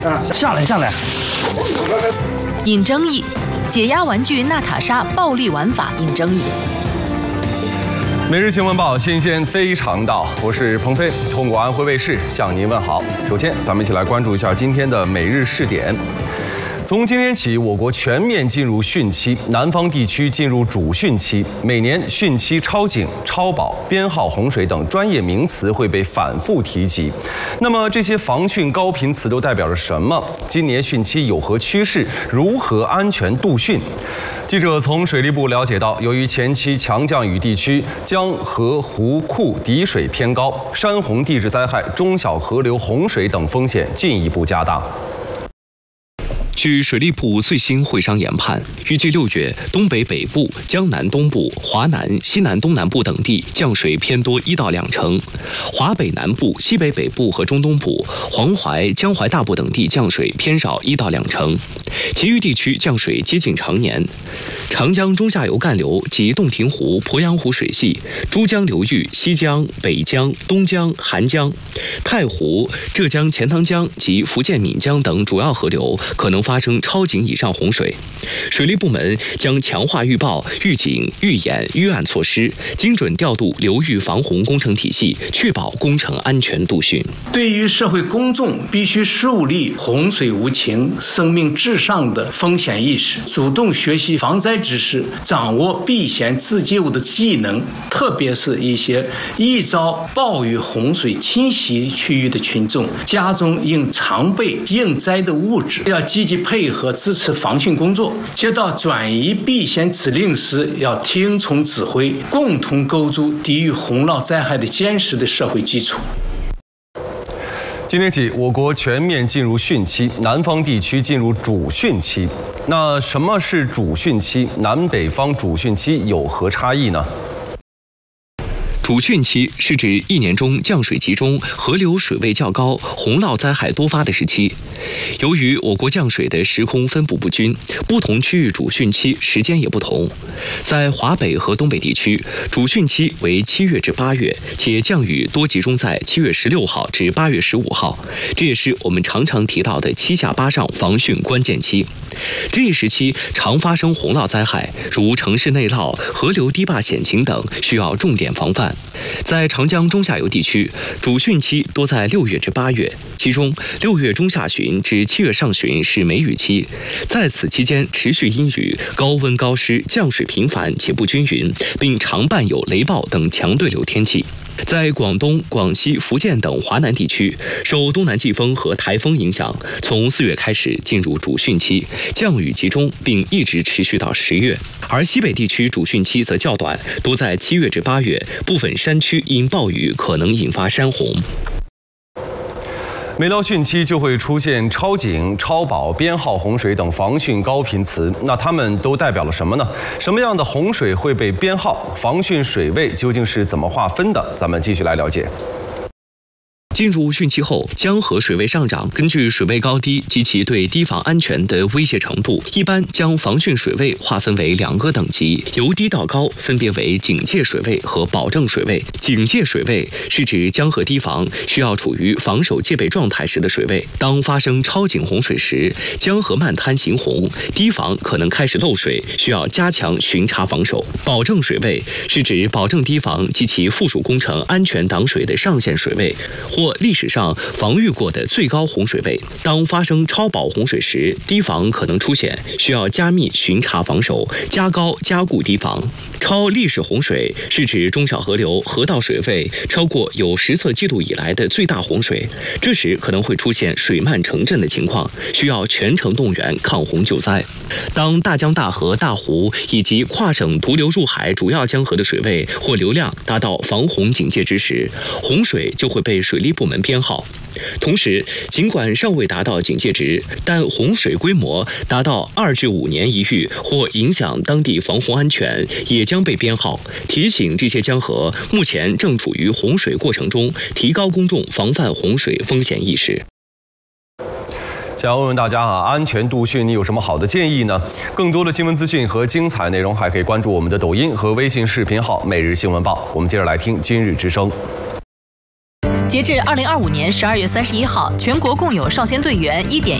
下来。 引争议，解压玩具娜塔莎暴力玩法引争议。 每日新闻报，新鲜非常到，我是鹏飞，通过安徽卫视向您问好。首先，咱们一起来关注一下今天的每日试点。从今天起，我国全面进入汛期，南方地区进入主汛期。每年汛期超警、超保、编号洪水等专业名词会被反复提及。那么这些防汛高频词都代表着什么？今年汛期有何趋势？如何安全度汛？记者从水利部了解到，由于前期强降雨地区江河湖库底水偏高，山洪地质灾害、中小河流洪水等风险进一步加大。 据水利部最新会商研判，预计6月东北北部、江南东部、华南、西南东南部等地降水偏多1到2成，华北南部、西北北部和中东部、黄淮、江淮大部等地降水偏少1到2成，其余地区降水接近常年。长江中下游干流及洞庭湖、鄱阳湖水系、珠江流域西江、北江、东江、韩江、太湖、浙江钱塘江及福建闽江等主要河流可能发生超警以上洪水，水利部门将强化预报、预警、预演、预案措施，精准调度流域防洪工程体系，确保工程安全度汛。 对于社会公众，必须树立洪水无情、生命至上的风险意识，主动学习防灾知识，掌握避险自救的技能，特别是一些易遭暴雨洪水侵袭区域的群众，家中应常备应灾的物质，要积极配合支持防汛工作。接到转移避险指令时，要听从指挥，共同构筑抵御洪涝灾害的坚实的社会基础。 今天起，我国全面进入汛期，南方地区进入主汛期。那什么是主汛期？南北方主汛期有何差异呢？ 主汛期是指一年中降水集中、河流水位较高、洪涝灾害多发的时期。由于我国降水的时空分布不均，不同区域主汛期时间也不同。在华北和东北地区，主汛期为7月至8月，且降雨多集中在7月16号至8月15号，这也是我们常常提到的7下8上防汛关键期。这一时期常发生洪涝灾害，如城市内涝、河流堤坝险情等，需要重点防范。在长江中下游地区，主汛期多在6月至8月，其中6月中下旬至7月上旬是梅雨期，在此期间持续阴雨、高温高湿、降水频繁且不均匀，并常伴有雷暴等强对流天气。在广东、广西、福建等华南地区，受东南季风和台风影响，从4月开始进入主汛期，降雨集中，并一直持续到10月。而西北地区主汛期则较短，多在7月至8月，部分山区因暴雨可能引发山洪。 每到汛期就会出现超警、超保、编号洪水等防汛高频词，那它们都代表了什么呢？什么样的洪水会被编号？防汛水位究竟是怎么划分的？咱们继续来了解。 进入汛期后，江河水位上涨，根据水位高低及其对堤防安全的威胁程度，一般将防汛水位划分为2个等级，由低到高分别为警戒水位和保证水位。警戒水位是指江河堤防需要处于防守戒备状态时的水位，当发生超警洪水时，江河漫滩行洪，堤防可能开始漏水，需要加强巡查防守。保证水位是指保证堤防及其附属工程安全挡水的上限水位，或历史上防御过的最高洪水位。当发生超保洪水时，堤防可能出险，需要加密巡查防守，加高加固堤防。超历史洪水是指中小河流河道水位超过有实测记录以来的最大洪水，这时可能会出现水漫城镇的情况，需要全城动员抗洪救灾。当大江大河、大湖以及跨省独流入海主要江河的水位或流量达到防洪警戒值时，洪水就会被水利部门编号。同时，尽管尚未达到警戒值，但洪水规模达到2至5年一遇或影响当地防洪安全，也将被编号，提醒这些江河目前正处于洪水过程中，提高公众防范洪水风险意识。 想要问问大家安全度汛你有什么好的建议呢？更多的新闻资讯和精彩内容，还可以关注我们的抖音和微信视频号“每日新闻报”。我们接着来听今日之声。 截至2025年12月31号，全国共有少先队员1.1